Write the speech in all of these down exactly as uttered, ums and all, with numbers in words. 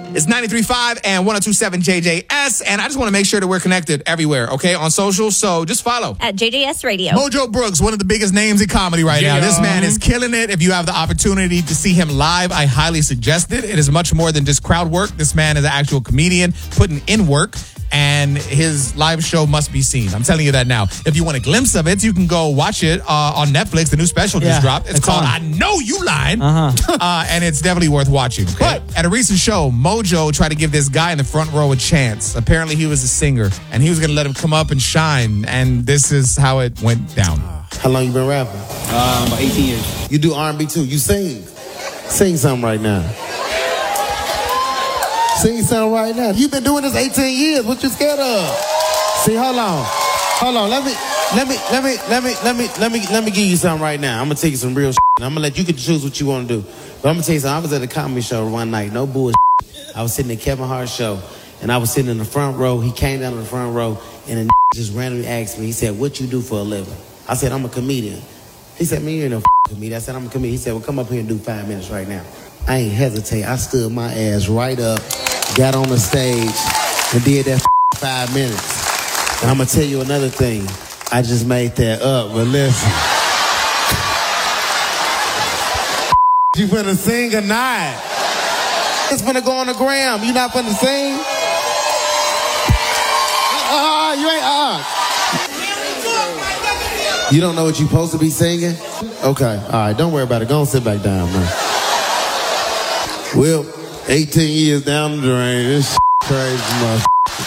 It's ninety-three point five and one oh two point seven J J S, and I just want to make sure that we're connected everywhere, okay, on social, so just follow. At J J S Radio. Mojo Brooks, one of the biggest names in comedy right Yeah. now. This man is killing it. If you have the opportunity to see him live, I highly suggest it. It is much more than just crowd work. This man is an actual comedian putting in work, and his live show must be seen. I'm telling you that now. If you want a glimpse of it, you can go watch it uh, on Netflix. The new special Yeah, just dropped. It's, it's called on. I Know You Lying, Uh-huh. uh, and it's definitely worth watching. Okay? But at a recent show, Mojo tried to give this guy in the front row a chance. Apparently, he was a singer, and he was going to let him come up and shine, and this is how it went down. How long you been rapping? Um, about eighteen years. You do R and B too. You sing. Sing something right now. Sing something right now. You've been doing this eighteen years. What you scared of? See, hold on. Hold on. Let me, let me, let me, let me, let me, let me, let me give you something right now. I'm gonna take you some real shit. I'm gonna let you get to choose what you want to do. But I'm gonna tell you something. I was at a comedy show one night. No bullshit. I was sitting at Kevin Hart's show, and I was sitting in the front row. He came down to the front row, and a just randomly asked me. He said, "What you do for a living?" I said, "I'm a comedian." He said, "Me, you ain't no comedian." I said, "I'm a comedian." He said, "Well, come up here and do five minutes right now." I ain't hesitate. I stood my ass right up, got on the stage, and did that five minutes. And I'm gonna tell you another thing. I just made that up, but listen. You finna sing or not? It's finna go on the gram. You not finna sing? Uh, you ain't, uh. You don't know what you supposed to be singing? Okay, all right, don't worry about it. Go and sit back down, man. Well, eighteen years down the drain, this crazy, man.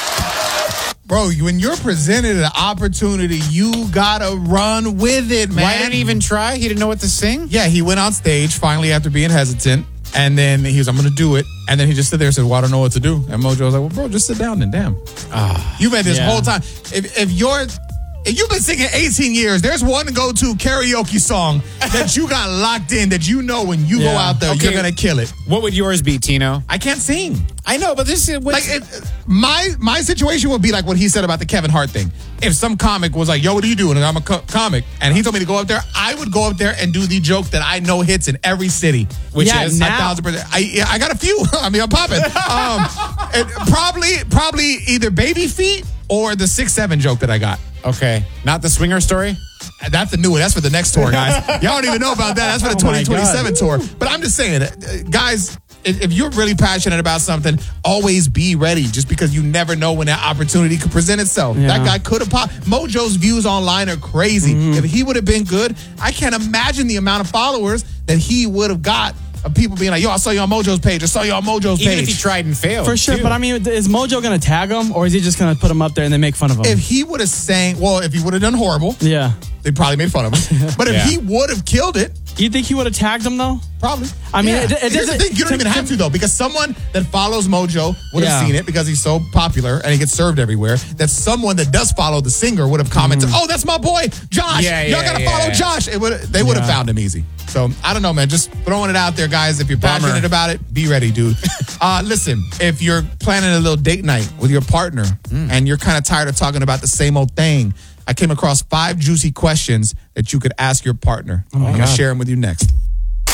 Bro, when you're presented an opportunity, you gotta run with it, man. Why didn't he even try? He didn't know what to sing? Yeah, he went on stage finally after being hesitant, and then he was, I'm gonna do it. And then he just stood there and said, well, I don't know what to do. And Mojo was like, well, bro, just sit down then, damn. Ah, You've had this yeah. whole time. If, if you're... If you've been singing eighteen years, there's one go-to karaoke song that you got locked in that you know when you go Yeah. out there, Okay. you're going to kill it. What would yours be, Tino? I can't sing. I know, but this is... Like it, my my situation would be like what he said about the Kevin Hart thing. If some comic was like, yo, what are you doing? And I'm a co- comic. And he told me to go up there. I would go up there and do the joke that I know hits in every city. Which Yeah, is... A now- thousand percent. I, yeah, I got a few. I mean, I'm popping. Um, it, probably, probably either Baby Feet or the six seven joke that I got. Okay. Not the swinger story? That's the new one. That's for the next tour, guys. Y'all don't even know about that. That's for the Oh my twenty twenty-seven tour. But I'm just saying, uh, guys, if if you're really passionate about something, always be ready. Just because you never know when that opportunity could present itself. Yeah. That guy could have popped. Mojo's views online are crazy. Mm-hmm. If he would have been good, I can't imagine the amount of followers that he would have got of people being like, yo, I saw you on Mojo's page. I saw you on Mojo's Even page. if he tried and failed. For sure, too. but I mean, is Mojo going to tag him, or is he just going to put him up there and then make fun of him? If he would have sang, well, if he would have done horrible, yeah. they probably made fun of him. But if Yeah. he would have killed it, You think he would have tagged him, though? probably. I mean, Yeah. it- it Here's the doesn't- thing, you don't to- even have to- to, though, because someone that follows Mojo would have Yeah. seen it because he's so popular and he gets served everywhere, that someone that does follow the singer would have commented, oh, that's my boy, Josh. Yeah, Y'all yeah, got to yeah. follow Josh. It would They would have Yeah. found him easy. So, I don't know, man. Just throwing it out there, guys. If you're Bummer. passionate about it, be ready, dude. uh, listen, if you're planning a little date night with your partner and you're kind of tired of talking about the same old thing, I came across five juicy questions that you could ask your partner. I'm going to God. share them with you next.